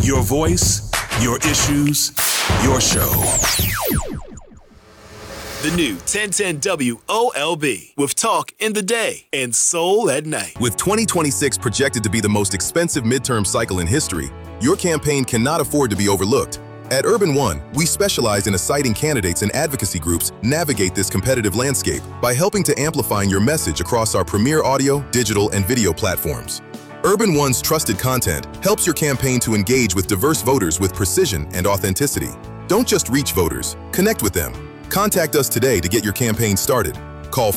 Your voice, your issues, your show. The new 1010 WOLB with talk in the day and soul at night. With 2026 projected to be the most expensive midterm cycle in history, your campaign cannot afford to be overlooked. At Urban One, we specialize in assigning candidates and advocacy groups navigate this competitive landscape by helping to amplifying your message across our premier audio, digital, and video platforms. Urban One's trusted content helps your campaign to engage with diverse voters with precision and authenticity. Don't just reach voters, connect with them. Contact us today to get your campaign started. Call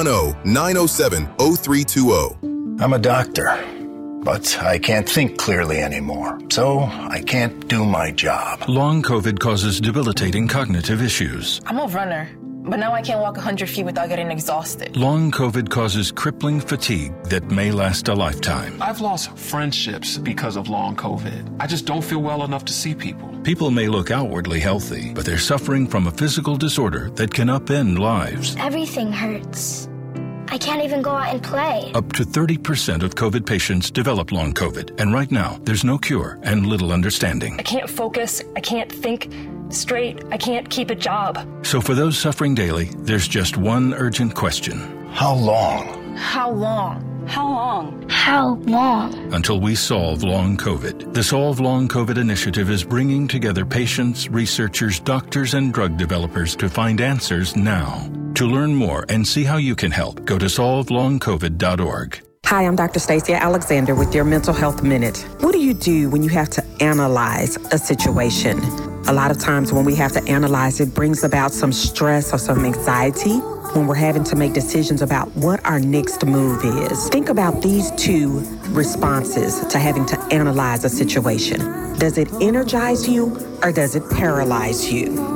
410-907-0320. I'm a doctor, but I can't think clearly anymore, so I can't do my job. Long COVID causes debilitating cognitive issues. I'm a runner, but now I can't walk 100 feet without getting exhausted. Long COVID causes crippling fatigue that may last a lifetime. I've lost friendships because of long COVID. I just don't feel well enough to see people. People may look outwardly healthy, but they're suffering from a physical disorder that can upend lives. Everything hurts. I can't even go out and play. Up to 30% of COVID patients develop long COVID, and right now, there's no cure and little understanding. I can't focus, I can't think straight, I can't keep a job. So for those suffering daily, there's just one urgent question. How long? How long? How long? How long? Until we solve long COVID. The Solve Long COVID initiative is bringing together patients, researchers, doctors, and drug developers to find answers now. To learn more and see how you can help, go to solvelongcovid.org. Hi, I'm Dr. Stacia Alexander with your Mental Health Minute. What do you do when you have to analyze a situation? A lot of times when we have to analyze, it brings about some stress or some anxiety when we're having to make decisions about what our next move is. Think about these two responses to having to analyze a situation. Does it energize you or does it paralyze you?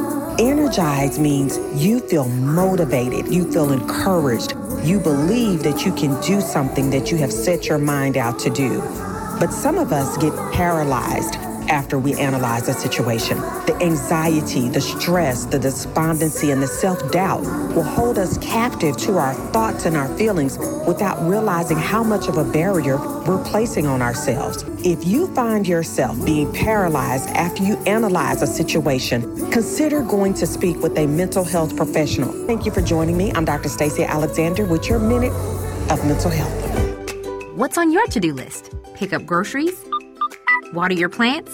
Energize means you feel motivated, you feel encouraged, you believe that you can do something that you have set your mind out to do. But some of us get paralyzed after we analyze a situation. The anxiety, the stress, the despondency, and the self-doubt will hold us captive to our thoughts and our feelings without realizing how much of a barrier we're placing on ourselves. If you find yourself being paralyzed after you analyze a situation, consider going to speak with a mental health professional. Thank you for joining me. I'm Dr. Stacia Alexander with your Minute of Mental Health. What's on your to-do list? Pick up groceries? Water your plants?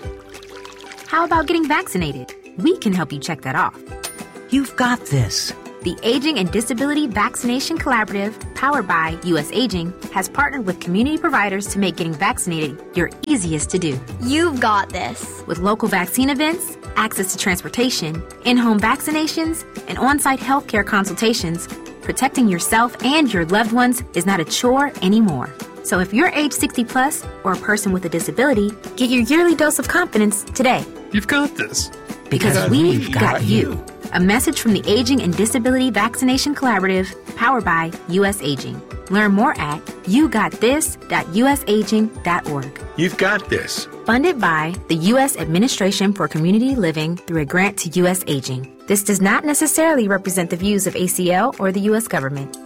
How about getting vaccinated? We can help you check that off. You've got this. The Aging and Disability Vaccination Collaborative, powered by U.S. Aging, has partnered with community providers to make getting vaccinated your easiest to do. You've got this. With local vaccine events, access to transportation, in-home vaccinations, and on-site healthcare consultations, protecting yourself and your loved ones is not a chore anymore. So if you're age 60 plus or a person with a disability, get your yearly dose of confidence today. You've got this. Because we've got you. A message from the Aging and Disability Vaccination Collaborative, powered by U.S. Aging. Learn more at yougottthis.usaging.org. You've got this. Funded by the U.S. Administration for Community Living through a grant to U.S. Aging. This does not necessarily represent the views of ACL or the U.S. government.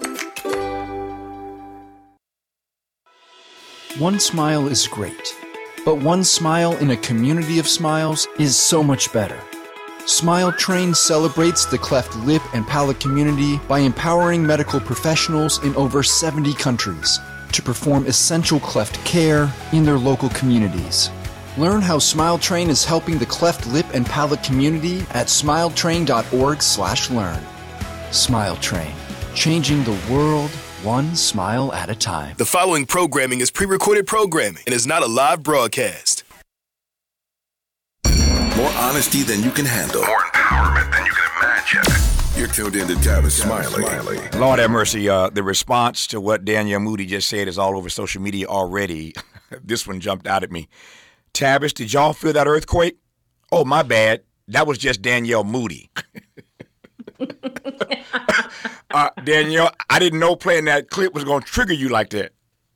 One smile is great, but one smile in a community of smiles is so much better. Smile Train celebrates the cleft lip and palate community by empowering medical professionals in over 70 countries to perform essential cleft care in their local communities. Learn how Smile Train is helping the cleft lip and palate community at smiletrain.org/learn. Smile Train, changing the world one smile at a time. The following programming is pre-recorded programming and is not a live broadcast. More honesty than you can handle. More empowerment than you can imagine. You're tuned in to Tavis Smiley. Lord have mercy. The response to what Danielle Moody just said is all over social media already. This one jumped out at me. Tavis, did y'all feel that earthquake? Oh, my bad. That was just Danielle Moody. Danielle, I didn't know playing that clip was going to trigger you like that.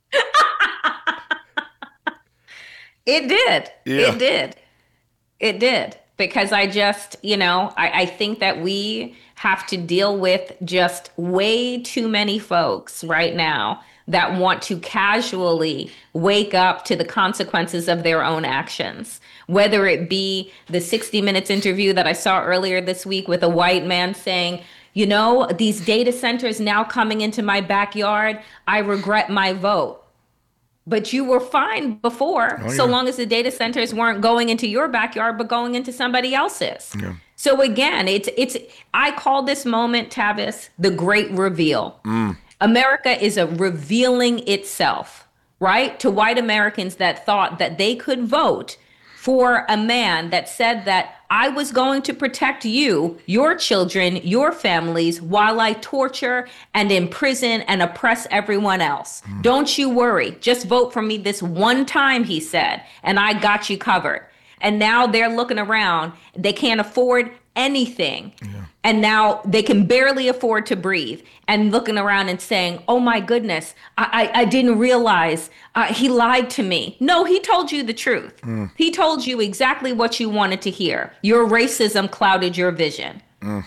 It did. Yeah. It did. Because I just, I think that we have to deal with just way too many folks right now that want to casually wake up to the consequences of their own actions. Whether it be the 60 Minutes interview that I saw earlier this week with a white man saying, you know, these data centers now coming into my backyard, I regret my vote. But you were fine before, so long as the data centers weren't going into your backyard, but going into somebody else's. Yeah. So again, I call this moment, Tavis, the great reveal. America is revealing itself, right? To white Americans that thought that they could vote for a man that said that I was going to protect you, your children, your families, while I torture and imprison and oppress everyone else. Don't you worry. Just vote for me this one time, he said, and I got you covered. And now they're looking around. They can't afford anything. Yeah. And now they can barely afford to breathe, and looking around and saying, oh my goodness, I didn't realize he lied to me. No, he told you the truth. He told you exactly what you wanted to hear. Your racism clouded your vision.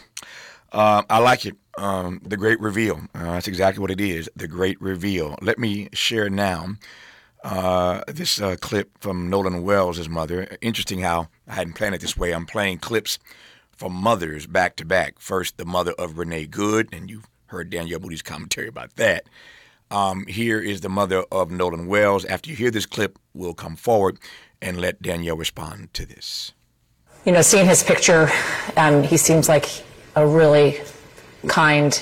I like it. The great reveal. That's exactly what it is. The great reveal. Let me share now this clip from Nolan Wells' mother. Interesting how I hadn't planned it this way. I'm playing clips from mothers back to back. First, the mother of Renee Good, and you've heard Danielle Moody's commentary about that. Here is the mother of Nolan Wells. After you hear this clip, we'll come forward and let Danielle respond to this. You know, seeing his picture, he seems like a really kind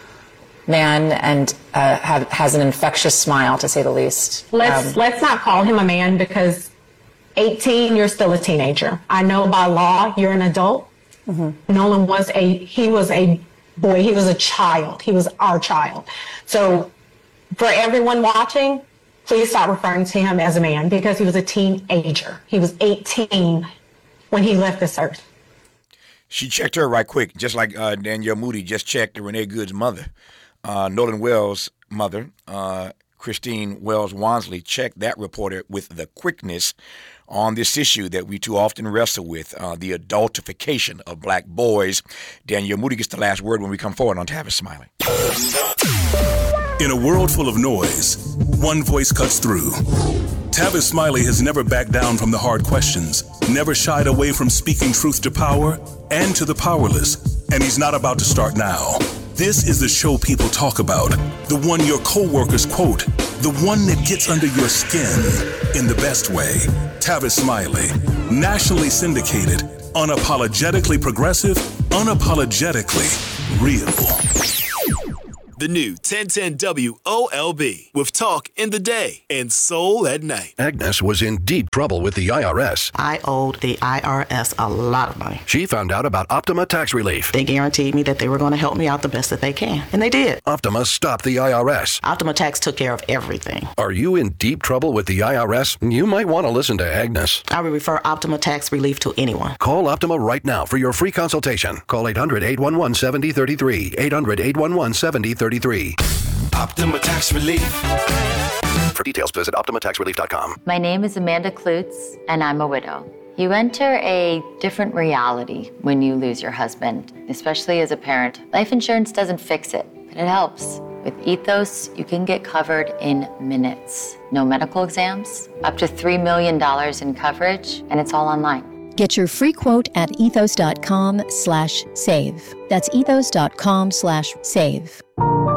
man and has an infectious smile, to say the least. Let's not call him a man, because 18, you're still a teenager. I know by law you're an adult. Nolan was a boy. He was a child. He was our child. So for everyone watching, please stop referring to him as a man, because he was a teenager. He was 18 when he left this earth. She checked her right quick, just like Danielle Moody just checked Renee Good's mother. Nolan Wells' mother, Christine Wells Wansley, checked that reporter with the quickness on this issue that we too often wrestle with, the adultification of black boys. Danielle Moody gets the last word when we come forward on Tavis Smiley. In a world full of noise, one voice cuts through. Tavis Smiley has never backed down from the hard questions, never shied away from speaking truth to power and to the powerless, and he's not about to start now. This is the show people talk about, the one your coworkers quote, the one that gets under your skin in the best way. Tavis Smiley, nationally syndicated, unapologetically progressive, unapologetically real. The new 1010 WOLB with Talk in the Day and Soul at Night. Agnes was in deep trouble with the IRS. I owed the IRS a lot of money. She found out about Optima Tax Relief. They guaranteed me that they were going to help me out the best that they can. And they did. Optima stopped the IRS. Optima Tax took care of everything. Are you in deep trouble with the IRS? You might want to listen to Agnes. I would refer Optima Tax Relief to anyone. Call Optima right now for your free consultation. Call 800-811-7033. 800-811-7033. Optima Tax Relief. For details, visit OptimaTaxRelief.com. My name is Amanda Klutz, and I'm a widow. You enter a different reality when you lose your husband, especially as a parent. Life insurance doesn't fix it, but it helps. With Ethos, you can get covered in minutes. No medical exams, up to $3 million in coverage, and it's all online. Get your free quote at ethos.com/save. That's ethos.com/save.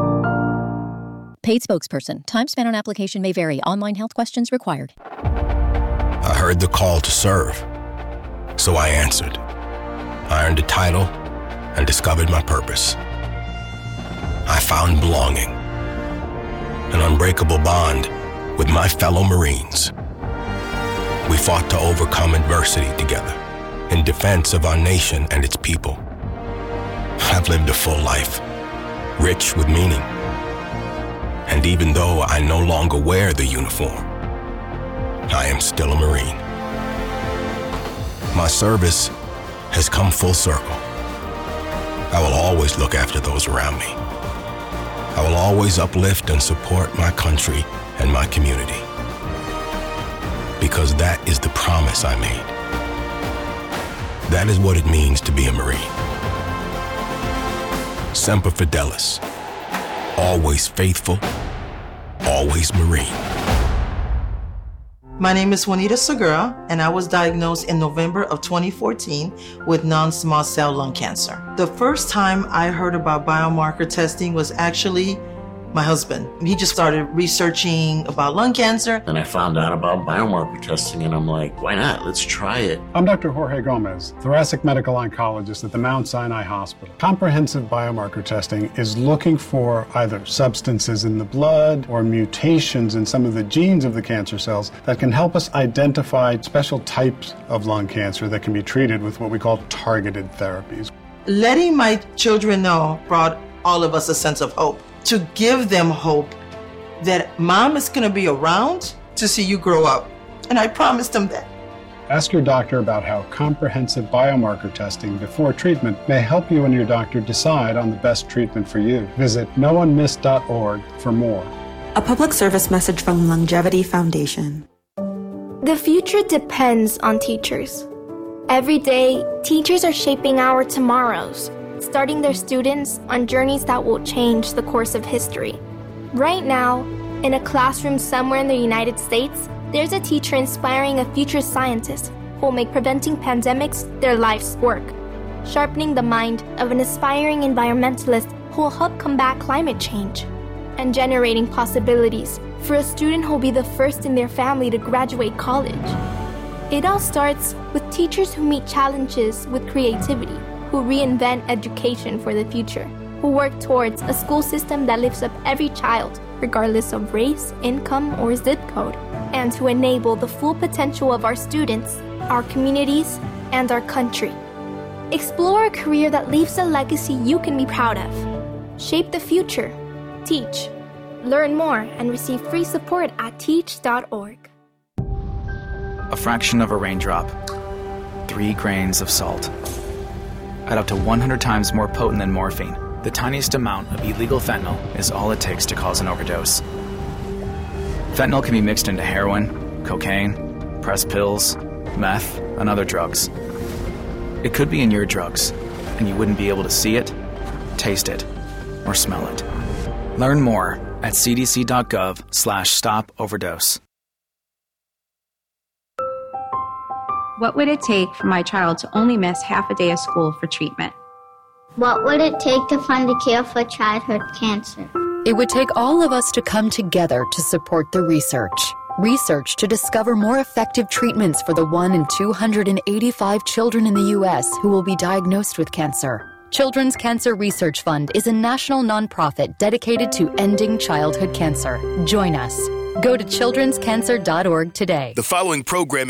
Paid spokesperson. Time spent on application may vary. Online health questions required. I heard the call to serve, so I answered. I earned a title and discovered my purpose. I found belonging, an unbreakable bond with my fellow Marines. We fought to overcome adversity together in defense of our nation and its people. I've lived a full life, rich with meaning. And even though I no longer wear the uniform, I am still a Marine. My service has come full circle. I will always look after those around me. I will always uplift and support my country and my community. Because that is the promise I made. That is what it means to be a Marine. Semper Fidelis. Always faithful, always marine. My name is Juanita Segura, and I was diagnosed in November of 2014 with non-small cell lung cancer. The first time I heard about biomarker testing was actually my husband. He just started researching about lung cancer. And I found out about biomarker testing, and I'm like, why not? Let's try it. I'm Dr. Jorge Gomez, thoracic medical oncologist at the Mount Sinai Hospital. Comprehensive biomarker testing is looking for either substances in the blood or mutations in some of the genes of the cancer cells that can help us identify special types of lung cancer that can be treated with what we call targeted therapies. Letting my children know brought all of us a sense of hope. To give them hope that mom is going to be around to see you grow up. And I promised them that. Ask your doctor about how comprehensive biomarker testing before treatment may help you and your doctor decide on the best treatment for you. Visit noonemiss.org for more. A public service message from Longevity Foundation. The future depends on teachers. Every day, teachers are shaping our tomorrows, starting their students on journeys that will change the course of history. Right now, in a classroom somewhere in the United States, there's a teacher inspiring a future scientist who will make preventing pandemics their life's work, sharpening the mind of an aspiring environmentalist who will help combat climate change, and generating possibilities for a student who will be the first in their family to graduate college. It all starts with teachers who meet challenges with creativity, who reinvent education for the future, who work towards a school system that lifts up every child, regardless of race, income, or zip code, and to enable the full potential of our students, our communities, and our country. Explore a career that leaves a legacy you can be proud of. Shape the future. Teach. Learn more and receive free support at teach.org. A fraction of a raindrop, 3 grains of salt. At up to 100 times more potent than morphine, the tiniest amount of illegal fentanyl is all it takes to cause an overdose. Fentanyl can be mixed into heroin, cocaine, pressed pills, meth, and other drugs. It could be in your drugs, and you wouldn't be able to see it, taste it, or smell it. Learn more at cdc.gov/stop-overdose. What would it take for my child to only miss half a day of school for treatment? What would it take to find a cure for childhood cancer? It would take all of us to come together to support the research. Research to discover more effective treatments for the 1 in 285 children in the U.S. who will be diagnosed with cancer. Children's Cancer Research Fund is a national nonprofit dedicated to ending childhood cancer. Join us. Go to childrenscancer.org today. The following programming